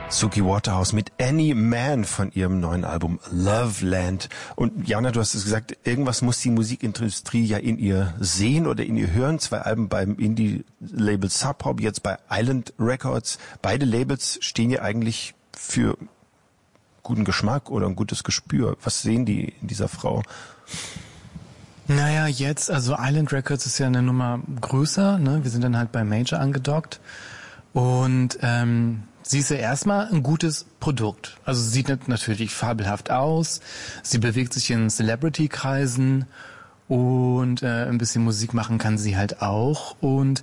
Suki Waterhouse mit Any Man von ihrem neuen Album Loveland. Und Jana, du hast es gesagt, irgendwas muss die Musikindustrie ja in ihr sehen oder in ihr hören. 2 Alben beim Indie-Label Sub Pop, jetzt bei Island Records. Beide Labels stehen ja eigentlich für guten Geschmack oder ein gutes Gespür. Was sehen die in dieser Frau? Naja, jetzt, also Island Records ist ja eine Nummer größer, ne? Wir sind dann halt bei Major angedockt. Und sie ist ja erstmal ein gutes Produkt. Also sie sieht natürlich fabelhaft aus, sie bewegt sich in Celebrity-Kreisen und ein bisschen Musik machen kann sie halt auch. Und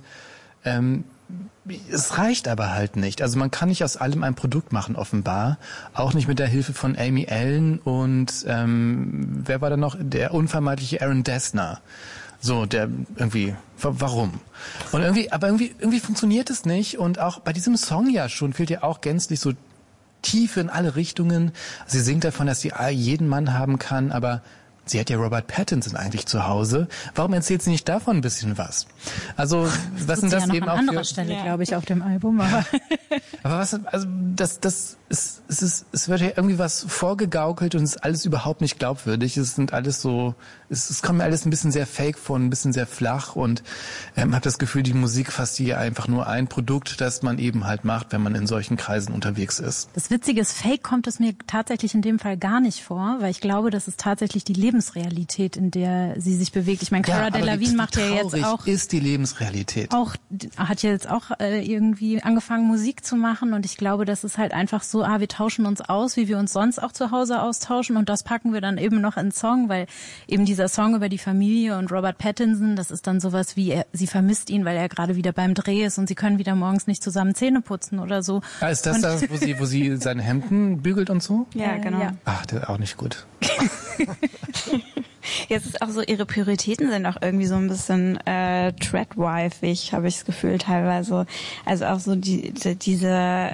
es reicht aber halt nicht. Also man kann nicht aus allem ein Produkt machen, offenbar. Auch nicht mit der Hilfe von Amy Allen und wer war da noch? Der unvermeidliche Aaron Dessner. So, der irgendwie, warum? Und irgendwie funktioniert es nicht. Und auch bei diesem Song ja schon fehlt ja auch gänzlich so Tiefe in alle Richtungen. Sie singt davon, dass sie jeden Mann haben kann, aber sie hat ja Robert Pattinson eigentlich zu Hause. Warum erzählt sie nicht davon ein bisschen was? Also, was sind das ja eben noch auch an anderer Stelle, glaube ich, auf dem Album. Aber was, also, es wird ja irgendwie was vorgegaukelt und es ist alles überhaupt nicht glaubwürdig. Es sind alles so, es kommt mir alles ein bisschen sehr fake vor, ein bisschen sehr flach und habe das Gefühl, die Musik fasst hier einfach nur ein Produkt, das man eben halt macht, wenn man in solchen Kreisen unterwegs ist. Das Witzige ist, fake kommt es mir tatsächlich in dem Fall gar nicht vor, weil ich glaube, das ist tatsächlich die Lebensrealität, in der sie sich bewegt. Ich meine, Cara Delevingne macht ja jetzt auch... ist die Lebensrealität. Hat ja jetzt auch irgendwie angefangen, Musik zu machen und ich glaube, das ist halt einfach so, wir tauschen uns aus, wie wir uns sonst auch zu Hause austauschen und das packen wir dann eben noch in Song, weil eben dieser Song über die Familie und Robert Pattinson, das ist dann sowas wie, sie vermisst ihn, weil er gerade wieder beim Dreh ist und sie können wieder morgens nicht zusammen Zähne putzen oder so. Ist das das, wo sie seine Hemden bügelt und so? Ja, genau. Ja. Ach, das ist auch nicht gut. Jetzt ist auch so, ihre Prioritäten sind auch irgendwie so ein bisschen treadwifig, habe ich das Gefühl teilweise. Also auch so diese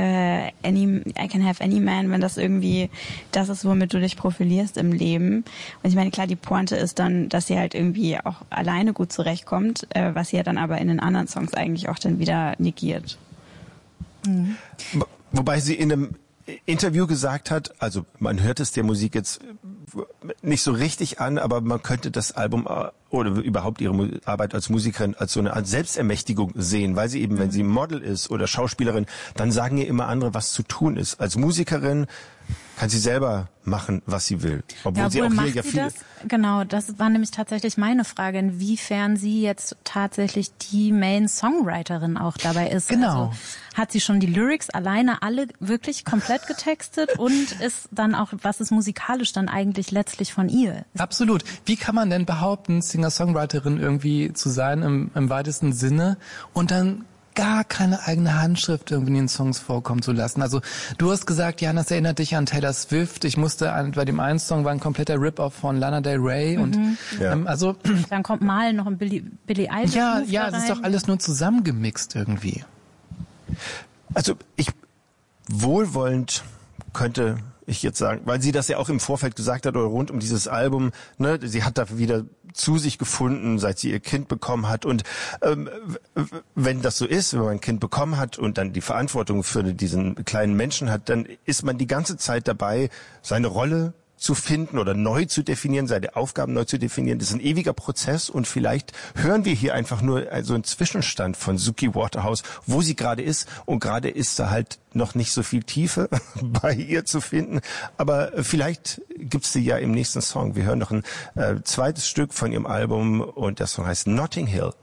I can have any man, wenn das irgendwie das ist, womit du dich profilierst im Leben. Und ich meine, klar, die Pointe ist dann, dass sie halt irgendwie auch alleine gut zurechtkommt, was sie ja dann aber in den anderen Songs eigentlich auch dann wieder negiert. Mhm. Wobei sie in einem Interview gesagt hat, also man hört es der Musik jetzt nicht so richtig an, aber man könnte das Album oder überhaupt ihre Arbeit als Musikerin als so eine Art Selbstermächtigung sehen, weil sie eben, wenn sie Model ist oder Schauspielerin, dann sagen ihr immer andere, was zu tun ist. Als Musikerin kann sie selber machen, was sie will. Obwohl sie auch hier ja viel... Genau, das war nämlich tatsächlich meine Frage, inwiefern sie jetzt tatsächlich die Main-Songwriterin auch dabei ist. Genau. Also, hat sie schon die Lyrics alleine alle wirklich komplett getextet und ist dann auch, was ist musikalisch dann eigentlich letztlich von ihr? Absolut. Wie kann man denn behaupten, Singer-Songwriterin irgendwie zu sein im weitesten Sinne und dann gar keine eigene Handschrift irgendwie in den Songs vorkommen zu lassen. Also du hast gesagt, Jan, das erinnert dich an Taylor Swift. Ich musste bei dem einen Song war ein kompletter Rip-Off von Lana Del Rey und also dann kommt mal noch ein Billie Eilish. Ja, es ist doch alles nur zusammengemixt irgendwie. Also wohlwollend könnte ich jetzt sagen, weil sie das ja auch im Vorfeld gesagt hat oder rund um dieses Album, ne, sie hat da wieder zu sich gefunden, seit sie ihr Kind bekommen hat und wenn das so ist, wenn man ein Kind bekommen hat und dann die Verantwortung für diesen kleinen Menschen hat, dann ist man die ganze Zeit dabei, seine Rolle zu finden oder neu zu definieren, seine Aufgaben neu zu definieren. Das ist ein ewiger Prozess und vielleicht hören wir hier einfach nur so einen Zwischenstand von Suki Waterhouse, wo sie gerade ist und gerade ist da halt noch nicht so viel Tiefe bei ihr zu finden, aber vielleicht gibt's sie ja im nächsten Song. Wir hören noch ein zweites Stück von ihrem Album und der Song heißt Notting Hill.